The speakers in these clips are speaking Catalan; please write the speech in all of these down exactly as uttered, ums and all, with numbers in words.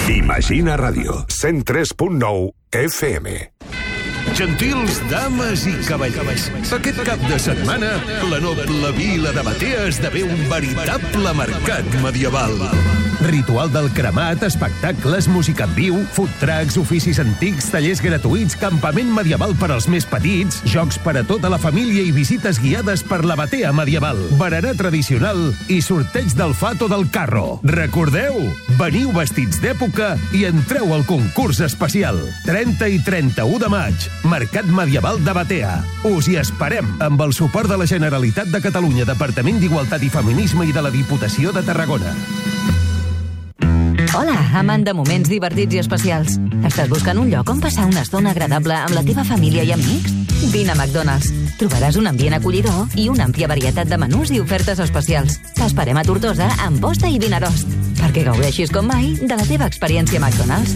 Imagina Ràdio, cent tres punt nou F M. Gentils dames i cavallers, aquest cap de setmana la noble vila de Batea esdevé un veritable mercat medieval. Ritual del cremat, espectacles, música en viu, food trucks, oficis antics, tallers gratuïts, campament medieval per als més petits, jocs per a tota la família i visites guiades per la Batea medieval, berenar tradicional i sorteig del fato del carro. Recordeu? Veniu vestits d'època i entreu al concurs especial. trenta i trenta-u de maig, Mercat Medieval de Batea. Us hi esperem amb el suport de la Generalitat de Catalunya, Departament d'Igualtat i Feminisme i de la Diputació de Tarragona. Hola, amant de moments divertits i especials. Estàs buscant un lloc on passar una estona agradable amb la teva família i amics? Vine a McDonald's. Trobaràs un ambient acollidor i una àmplia varietat de menús i ofertes especials. T'esperem a Tortosa, Amposta i Vinaròs, perquè gaudeixis com mai de la teva experiència McDonald's.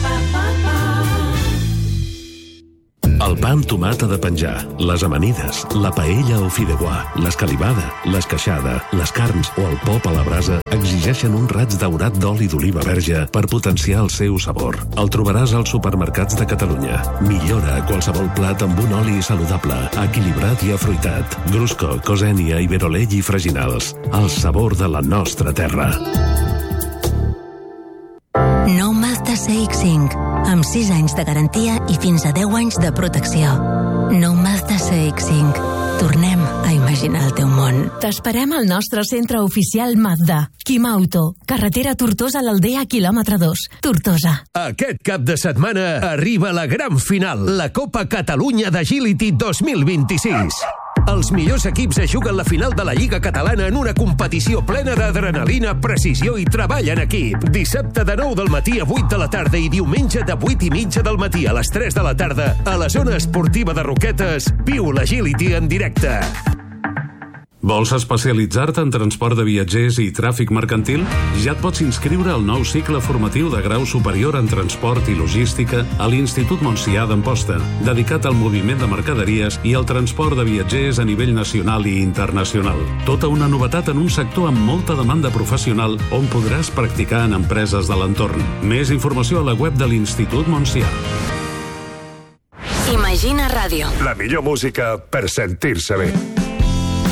El pa amb tomat ha de penjar, les amanides, la paella o fideuà, l'escalivada, l'esqueixada, les carns o el pop a la brasa exigeixen un raig daurat d'oli d'oliva verge per potenciar el seu sabor. El trobaràs als supermercats de Catalunya. Millora qualsevol plat amb un oli saludable, equilibrat i afruitat. Grusco, Cosènia, Iberolell i Freginals. El sabor de la nostra terra. Nou Mazda C X cinc, amb sis anys de garantia i fins a deu anys de protecció. Nou Mazda C X cinc. Tornem a imaginar el teu món. T'esperem al nostre centre oficial Mazda. Quimauto, carretera Tortosa a l'Aldea, quilòmetre dos, Tortosa. Aquest cap de setmana arriba la gran final, la Copa Catalunya d'Agility dos mil vint-i-sis. Els millors equips es juguen la final de la Lliga Catalana en una competició plena d'adrenalina, precisió i treball en equip. Dissabte de nou del matí a vuit de la tarda i diumenge de vuit i mitja del matí a les tres de la tarda a la zona esportiva de Roquetes. Viu l'Agility en directe. Vols especialitzar-te en transport de viatgers i tràfic mercantil? Ja et pots inscriure al nou cicle formatiu de grau superior en transport i logística a l'Institut Montsià d'Amposta, dedicat al moviment de mercaderies i al transport de viatgers a nivell nacional i internacional. Tota una novetat en un sector amb molta demanda professional on podràs practicar en empreses de l'entorn. Més informació a la web de l'Institut Montsià. Imagina Ràdio. La millor música per sentir-se bé.